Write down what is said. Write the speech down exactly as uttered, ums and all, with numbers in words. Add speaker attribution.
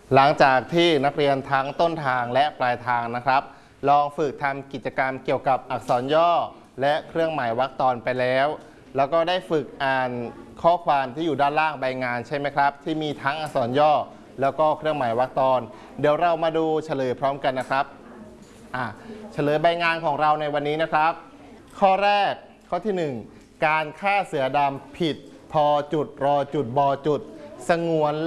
Speaker 1: หลังจากที่นักเรียนทั้งต้นทางและปลายทางนะครับลองฝึกทำกิจกรรมเกี่ยวกับอักษรย่อและเครื่องหมายวรรคตอนไปแล้วแล้วก็ได้ฝึกอ่านข้อความที่อยู่ด้านล่างใบงานใช่ไหมครับที่มีทั้งอักษรย่อแล้วก็เครื่องหมายวรรคตอนเดี๋ยวเรามาดูเฉลยพร้อมกันนะครับอ่าเฉลยใบงานของเราในวันนี้นะครับข้อแรกข้อที่หนึ่งการฆ่าเสือดำผิดพอจุดรอจุดบอจุดสงวน